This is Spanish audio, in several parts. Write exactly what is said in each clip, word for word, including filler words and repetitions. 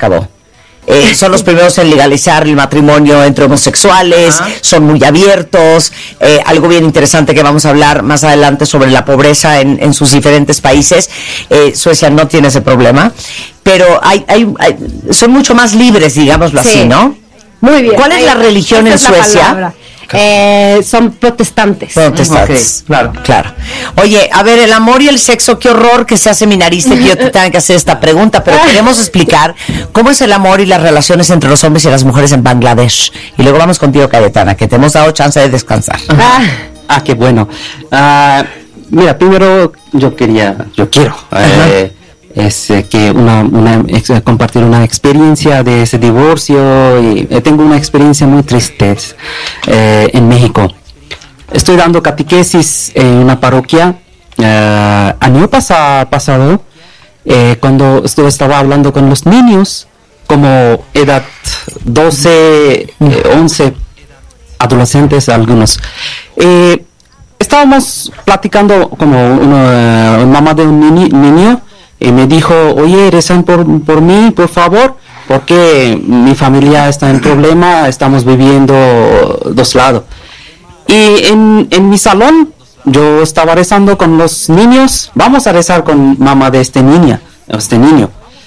acabó. Eh, son los primeros en legalizar el matrimonio entre homosexuales, uh-huh. son muy abiertos, eh, algo bien interesante que vamos a hablar más adelante sobre la pobreza en, en sus diferentes países. eh, Suecia no tiene ese problema, pero hay, hay, hay son mucho más libres, digámoslo sí. así, ¿no? Muy bien. ¿Cuál es la religión en Suecia? Eh, son protestantes. Protestantes, okay, claro, claro. Oye, a ver, el amor y el sexo, qué horror que sea seminarista y que yo te tenga que hacer esta pregunta, pero queremos explicar cómo es el amor y las relaciones entre los hombres y las mujeres en Bangladesh. Y luego vamos contigo, Cayetana, que te hemos dado chance de descansar. Ah, ah qué bueno. Uh, mira, primero yo quería, yo quiero eh, es eh, que una, una ex, compartir una experiencia de ese divorcio. Y eh, tengo una experiencia muy triste eh, en México. Estoy dando catequesis en una parroquia. Eh, año pasa, pasado, eh, cuando estuve, estaba hablando con los niños, como edad doce, eh, once, adolescentes algunos. Eh, estábamos platicando como una, una mamá de un niño, niño y me dijo, oye, rezan por, por mí, por favor, porque mi familia está en problema, estamos viviendo dos lados. Y en, en mi salón, yo estaba rezando con los niños, vamos a rezar con mamá de este niña, este niño.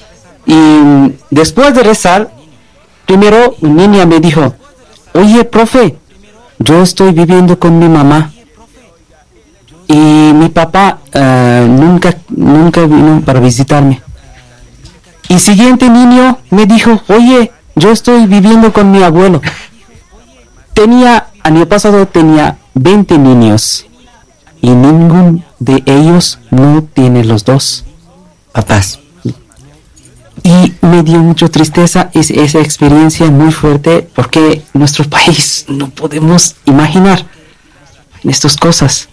Y después de rezar, primero una niña me dijo, oye, profe, yo estoy viviendo con mi mamá. Y mi papá uh, nunca, nunca vino para visitarme. Y siguiente niño me dijo, oye, yo estoy viviendo con mi abuelo. Tenía, año pasado tenía veinte niños. Y ninguno de ellos no tiene los dos papás. Y me dio mucha tristeza es, esa experiencia muy fuerte, porque en nuestro país no podemos imaginar estas cosas.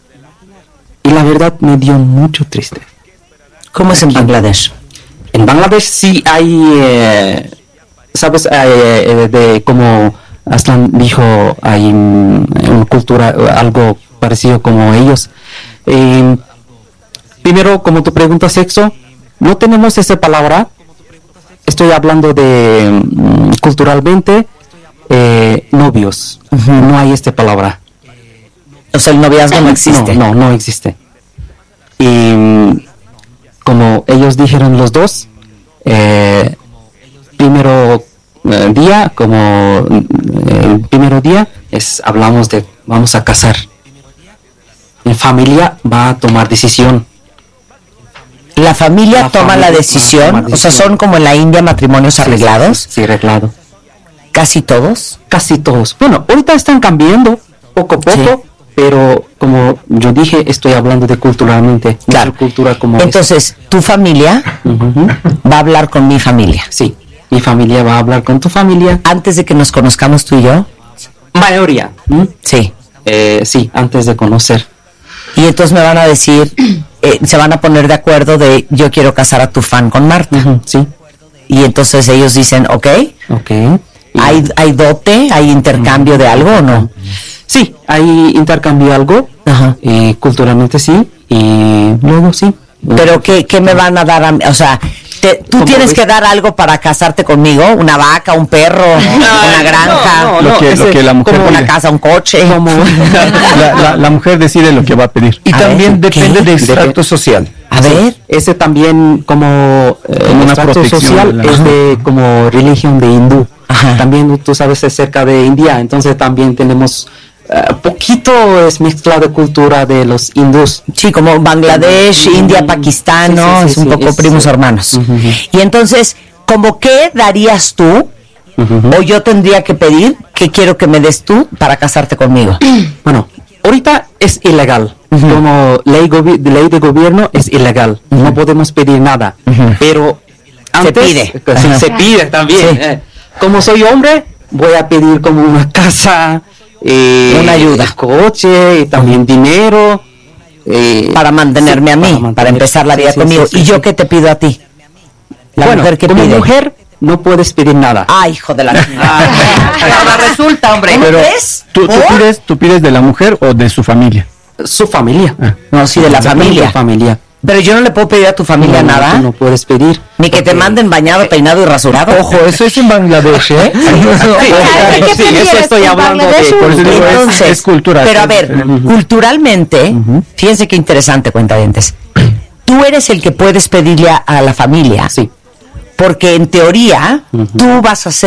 Y la verdad me dio mucho tristeza. ¿Cómo es en Bangladesh? En Bangladesh sí hay, eh, sabes, eh, de como Aslan dijo, hay una cultura, algo parecido como ellos. Eh, primero, como tu pregunta, sexo, no tenemos esa palabra. Estoy hablando de um, culturalmente eh, novios. Uh-huh. No hay esta palabra. O sea, el noviazgo no existe. No, no, no existe. Y como ellos dijeron los dos, eh, primero eh, día, como eh, el primero día, es hablamos de vamos a casar. La familia va a tomar decisión. La familia la toma familia la decisión, toma decisión. O sea, son como en la India matrimonios sí, arreglados. Sí, sí, arreglado. ¿Casi todos? Casi todos. Bueno, ahorita están cambiando poco a poco. Sí. Pero como yo dije, estoy hablando de culturalmente, claro. Cultura como entonces, es. Tu familia uh-huh. va a hablar con mi familia. Sí, mi familia va a hablar con tu familia. Antes de que nos conozcamos tú y yo. Mayoría. ¿Mm? Sí. Eh, sí, antes de conocer. Y entonces me van a decir, eh, se van a poner de acuerdo de yo quiero casar a tu fan con Marta. Uh-huh. Sí. Y entonces ellos dicen, ok. Ok. ¿Hay, hay dote? ¿Hay intercambio uh-huh. de algo o no? Sí, hay intercambio algo, ajá. Y culturalmente sí, y luego sí. Pero ¿qué, qué me van a dar? A, o sea, te, tú tienes ves? que dar algo para casarte conmigo, una vaca, un perro, no, una granja, no, no, lo, que, ese, lo que la mujer como pide. Una casa, un coche. Como la, la, la mujer decide lo que va a pedir. Y a también ver, depende del estrato social. A sí, ver, ese también como eh, una estrato social es de como religión de hindú. Ajá. También tú sabes es cerca de India, entonces también tenemos Uh, poquito es mezclada cultura de los hindús. Sí, como Bangladesh, uh-huh. India, Pakistán, ¿no? Sí, sí, sí, es un sí, poco es, primos sí. hermanos. Uh-huh. Y entonces, ¿cómo qué darías tú? Uh-huh. O yo tendría que pedir que quiero que me des tú para casarte conmigo. Bueno, ahorita es ilegal. Uh-huh. Como ley, gobi- ley de gobierno es ilegal. Uh-huh. No podemos pedir nada. Uh-huh. Pero antes se pide. Se, se pide también. Sí. Eh, como soy hombre, voy a pedir como una casa. Eh, una ayuda, coche y también uh-huh. dinero eh, para mantenerme sí, a mí, para, mantener, para empezar la vida sí, conmigo. Sí, sí, ¿Y sí, yo sí. qué te pido a ti? La bueno, mujer que como pide. mujer no puedes pedir nada. Ah, hijo de la. Ahora resulta, hombre. Pero ¿ves? ¿tú, tú, pides, ¿Tú pides de la mujer o de su familia? Su familia. Ah. No, sí, de la familia. familia. Pero yo no le puedo pedir a tu familia No, nada. tú no puedes pedir. Ni que te porque- manden bañado, peinado y rasurado. Ojo, eso es en Bangladesh, ¿eh? ¿De qué Sí, eso prefieres, estoy en hablando de- Bangladesh o por eso en digo, es- Entonces, es cultural. Pero a ver, culturalmente, fíjense qué interesante, cuentavientes. Tú eres el que puedes pedirle a, a la familia. Sí. Porque en teoría, tú vas a ser